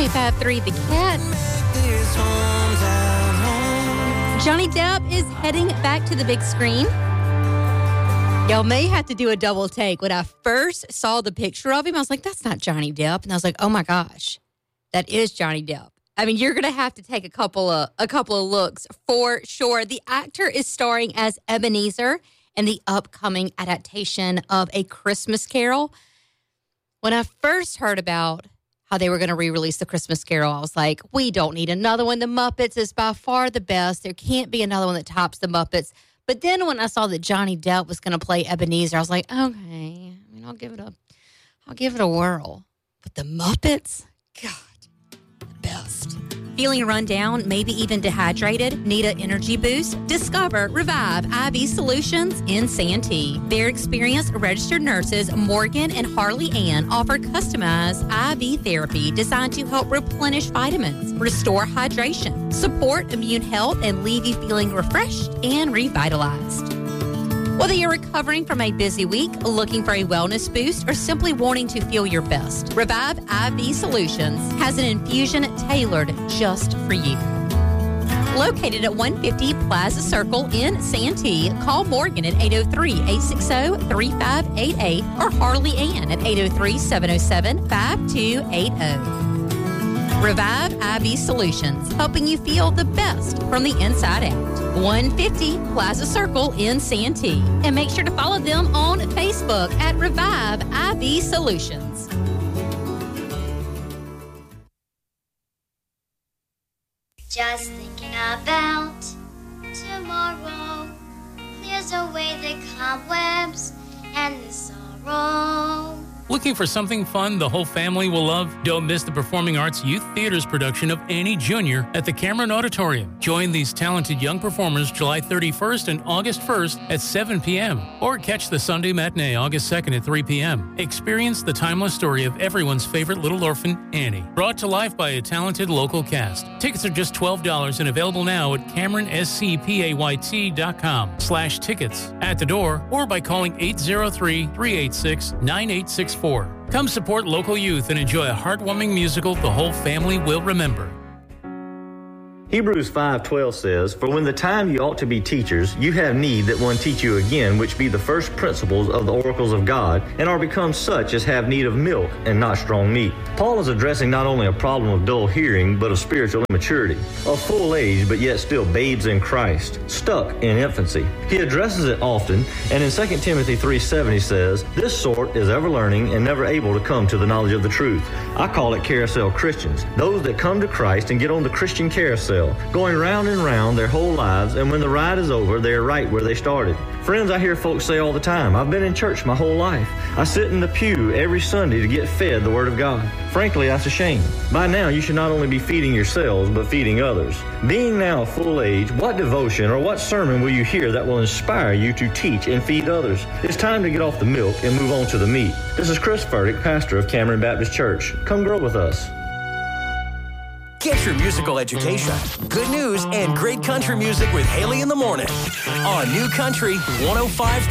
95.3 The Cat. Johnny Depp is heading back to the big screen. Y'all may have to do a double take. When I first saw the picture of him, I was like, that's not Johnny Depp. And I was like, oh my gosh, that is Johnny Depp. I mean, you're going to have to take a couple of looks for sure. The actor is starring as Ebenezer in the upcoming adaptation of A Christmas Carol. When I first heard about how they were going to re-release The Christmas Carol, I was like, we don't need another one. The Muppets is by far the best. There can't be another one that tops the Muppets. But then when I saw that Johnny Depp was going to play Ebenezer, I was like, okay, I mean, I'll give it a whirl. But the Muppets, God, the best. Feeling run down, maybe even dehydrated? Need an energy boost? Discover Revive IV Solutions in Santee. Their experienced registered nurses, Morgan and Harley Ann, offer customized IV therapy designed to help replenish vitamins, restore hydration, support immune health, and leave you feeling refreshed and revitalized. Whether you're recovering from a busy week, looking for a wellness boost, or simply wanting to feel your best, Revive IV Solutions has an infusion tailored just for you. Located at 150 Plaza Circle in Santee, call Morgan at 803-860-3588 or Harley Ann at 803-707-5280. Revive IV Solutions, helping you feel the best from the inside out. 150 Plaza Circle in Santee. And make sure to follow them on Facebook at Revive IV Solutions. Just thinking about tomorrow clears away the cobwebs and the sorrow. Looking for something fun the whole family will love? Don't miss the Performing Arts Youth Theater's production of Annie Jr. at the Cameron Auditorium. Join these talented young performers July 31st and August 1st at 7 p.m. Or catch the Sunday matinee August 2nd at 3 p.m. Experience the timeless story of everyone's favorite little orphan, Annie, brought to life by a talented local cast. Tickets are just $12 and available now at CameronSCPAYT.com/tickets at the door or by calling 803-386-9864. Come support local youth and enjoy a heartwarming musical the whole family will remember. Hebrews 5:12 says, "For when the time you ought to be teachers, you have need that one teach you again, which be the first principles of the oracles of God, and are become such as have need of milk and not strong meat." Paul is addressing not only a problem of dull hearing, but of spiritual immaturity, of full age, but yet still babes in Christ, stuck in infancy. He addresses it often, and in 2 Timothy 3:7 he says, "This sort is ever learning and never able to come to the knowledge of the truth." I call it carousel Christians, those that come to Christ and get on the Christian carousel, going round and round their whole lives, and when the ride is over, they are right where they started. Friends, I hear folks say all the time, "I've been in church my whole life. I sit in the pew every Sunday to get fed the Word of God." Frankly, that's a shame. By now, you should not only be feeding yourselves, but feeding others. Being now full age, what devotion or what sermon will you hear that will inspire you to teach and feed others? It's time to get off the milk and move on to the meat. This is Chris Furtick, pastor of Cameron Baptist Church. Come grow with us. Get your musical education, good news, and great country music with Haley in the morning on New Country 105.3.